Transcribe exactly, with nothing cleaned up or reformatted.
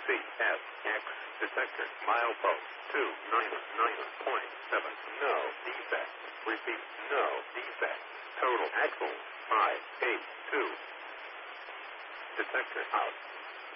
C S X detector milepost two nine nine point seven. No defect. Repeat, no defect. Total axle five eight two. Detector out.